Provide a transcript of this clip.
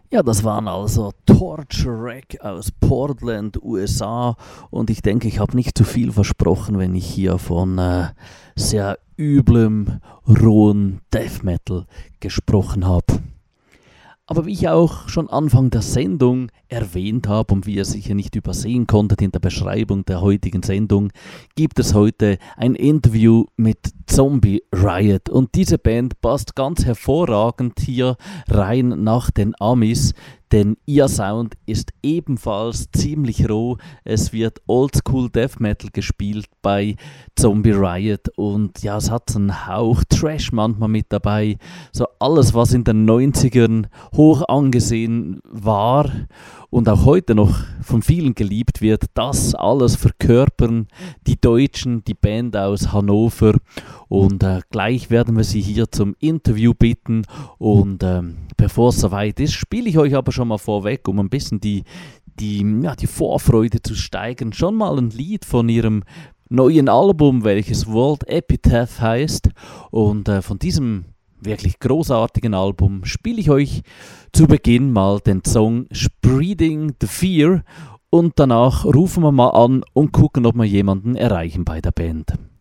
Ja, das waren also Torture Rack aus Portland, USA. Und ich denke, ich habe nicht zu viel versprochen, wenn ich hier von sehr üblem, rohen Death Metal gesprochen habe. Aber wie ich auch schon Anfang der Sendung erwähnt habe und wie ihr sicher nicht übersehen konntet in der Beschreibung der heutigen Sendung, gibt es heute ein Interview mit Zombie Riot. Und diese Band passt ganz hervorragend hier rein nach den Amis, denn ihr Sound ist ebenfalls ziemlich roh. Es wird Oldschool Death Metal gespielt bei Zombie Riot und ja, es hat so einen Hauch Trash manchmal mit dabei. So alles, was in den 90ern hoch angesehen war und auch heute noch von vielen geliebt wird, das alles verkörpern die Deutschen, die Band aus Hannover. Und gleich werden wir sie hier zum Interview bitten. Und bevor es soweit ist, spiele ich euch aber schon mal vorweg, um ein bisschen die Vorfreude zu steigern, schon mal ein Lied von ihrem neuen Album, welches World Epitaph heißt. Und von diesem wirklich großartigen Album spiele ich euch zu Beginn mal den Song Spreading the Fear und danach rufen wir mal an und gucken, ob wir jemanden erreichen bei der Band.